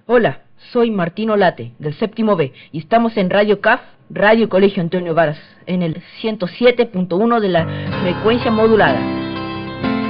Hola, soy Martín Olate, del séptimo B, y estamos en Radio CAF, Radio Colegio Antonio Varas, en el 107.1 de la frecuencia modulada.